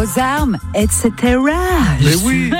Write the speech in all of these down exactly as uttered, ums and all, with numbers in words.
aux armes, et cetera. Mais oui.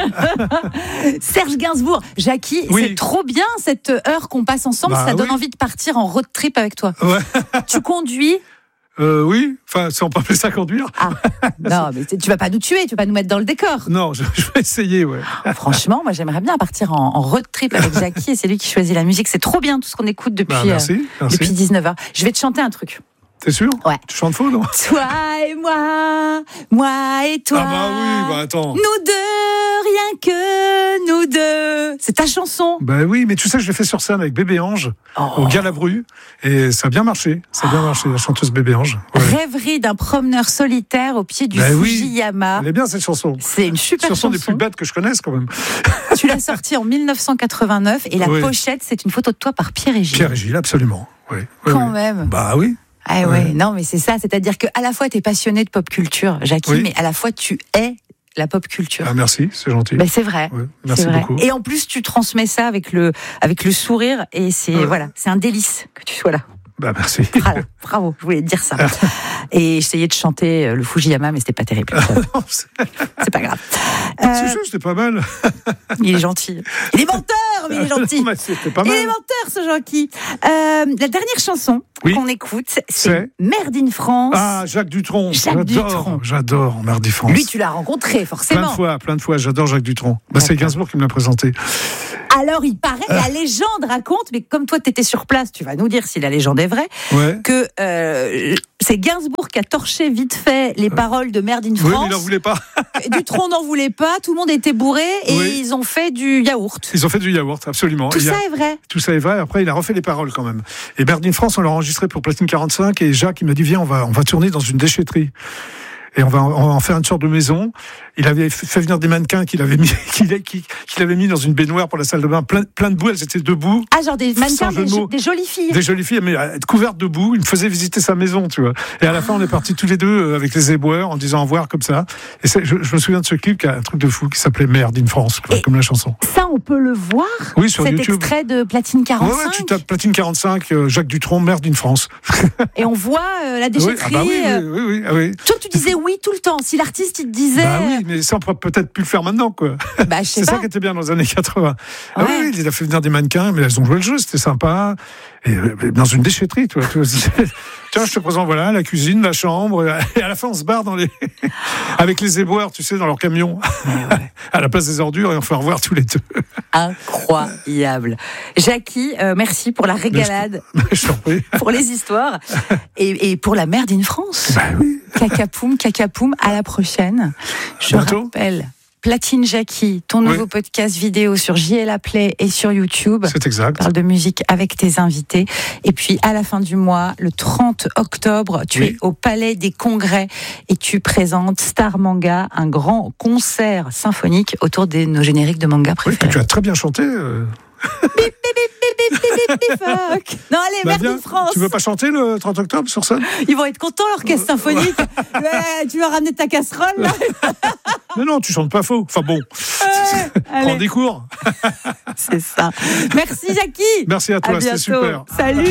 Serge Gainsbourg, Jackie, oui. c'est trop bien cette heure qu'on passe ensemble. Bah, ça donne oui. envie de partir en road trip avec toi. Ouais. Tu conduis? Euh, oui, enfin, si on peut appeler ça conduire. Ah, non, mais tu vas pas nous tuer, tu vas pas nous mettre dans le décor. Non, je, je vais essayer, ouais. Franchement, moi j'aimerais bien partir en, en road trip avec Jackie et c'est lui qui choisit la musique. C'est trop bien tout ce qu'on écoute depuis, Bah, merci, euh, merci. depuis dix-neuf heures. Je vais te chanter un truc. T'es sûr? Ouais. Tu chantes faux, non? Toi et moi, moi et toi. Ah bah oui, bah attends. Nous deux, rien que nous deux. C'est ta chanson. Bah oui, mais tu sais, je l'ai fait sur scène avec Bébé Ange, Oh. au Galabru, et ça a bien marché. Ça a bien marché, la chanteuse Bébé Ange. Ouais. Rêverie d'un promeneur solitaire au pied du Bah oui. Fujiyama. Elle est bien cette chanson. C'est une super chanson chanson. des plus bêtes que je connaisse quand même. Tu l'as sortie en mille neuf cent quatre-vingt-neuf et la Oui. pochette, c'est une photo de toi par Pierre et Gilles. Pierre et Gilles, absolument. Oui. Oui, Quand oui. même. Bah oui. Ah ouais, Ouais. non mais c'est ça, c'est-à-dire que à la fois tu es passionné de pop culture, Jackie, Oui. mais à la fois tu es la pop culture. Ah, merci, c'est gentil. Ben, c'est vrai. Ouais, merci c'est vrai. beaucoup. Et en plus tu transmets ça avec le avec le sourire et c'est Ouais. voilà, c'est un délice que tu sois là. Bah merci. Voilà, bravo, je voulais te dire ça. Et j'essayais de chanter euh, le Fujiyama mais c'était pas terrible. Non, c'est C'est pas grave. c'est Euh, juste, c'était pas mal. il est gentil. Il est menteur, mais il est gentil. Mais c'était pas Il est mal. menteur, ce Jackie. Euh, la dernière chanson Oui. qu'on écoute, c'est C'est Merde in France. Ah, Jacques Dutronc. Jacques j'adore, Dutronc. j'adore Mardi France. Lui, tu l'as rencontré, Plein forcément. de fois, plein de fois, j'adore Jacques Dutronc. Bah, c'est D'accord. Gainsbourg qui me l'a présenté. Alors, il paraît, la légende raconte, mais comme toi, tu étais sur place, tu vas nous dire si la légende est vraie, Ouais. que euh, c'est Gainsbourg qui a torché vite fait les paroles de Merde in Oui, mais France. il n'en voulait pas. Dutronc n'en voulait pas, tout le monde était bourré et Oui. ils ont fait du yaourt. Ils ont fait du yaourt, absolument. Tout Il y a- ça est vrai. Tout ça est vrai. Après, il a refait les paroles quand même. Et Berdine France, on l'a enregistré pour Platine quarante-cinq. Et Jacques, il m'a dit, viens, on va, on va tourner dans une déchetterie. Et on va, on va en faire une sorte de maison. Il avait fait venir des mannequins qu'il avait mis, qu'il, qu'il, qu'il avait mis dans une baignoire pour la salle de bain, plein, plein de boue. Elles étaient debout. Ah, genre des mannequins, Sans jeu des, de mots. des jolies filles. Des jolies filles, mais euh, couvertes de boue. Il me faisait visiter sa maison, tu vois. Et à la fin, on est partis tous les deux euh, avec les éboueurs en disant au revoir comme ça. Et c'est, je, je me souviens de ce clip qui a un truc de fou qui s'appelait Merde in France, quoi, Et- comme la chanson. Ça, on peut le voir. Oui, sur Cet YouTube. extrait de Platine Ouais, quarante-cinq. ouais, tu tapes Platine quarante-cinq, euh, Jacques Dutronc, Merde in France. Et on voit euh, la Oui, déchetterie. ah bah oui, euh, oui, oui, oui, ah oui. Toi, tu disais oui tout le temps. Si l'artiste, il te disait. Bah oui, mais ça, on pourrait peut-être plus le faire maintenant, quoi. Bah, je sais C'est ça pas. qui était bien dans les années quatre-vingts. Ah Ouais. oui, oui, il a fait venir des mannequins, mais elles ont joué le jeu, c'était sympa. Et euh, dans une déchetterie, tu vois. Tu vois, tiens, je te présente, voilà, la cuisine, la chambre. Et à la fin, on se barre dans les... avec les éboueurs, tu sais, dans leur camion, à la place des ordures, et on fait au revoir tous les deux. Incroyable. Jackie, euh, merci pour la régalade, Je t'en prie. pour les histoires et, et pour la Merde in France. Bah oui. Cacapoum, cacapoum, à la prochaine. Je Bientôt. rappelle, Platine Jackie, ton nouveau Oui. podcast vidéo sur J L A Play et sur YouTube. C'est exact. Parle de musique avec tes invités. Et puis, à la fin du mois, le trente octobre, tu Oui. es au Palais des Congrès et tu présentes Star Manga, un grand concert symphonique autour de nos génériques de manga Oui, puis préférés. tu as très bien chanté. euh. Bip, bip, bip, bip, fuck. Non, allez, Bah, Merde viens. in France. Tu veux pas chanter le trente octobre sur scène? Ils vont être contents, l'orchestre symphonique. Ouais, tu vas ramener ta casserole, là. Mais non, tu chantes pas faux. Enfin bon, Ouais, prends allez, des cours. c'est ça. Merci, Jackie. Merci à toi, À c'était bientôt. super. Salut.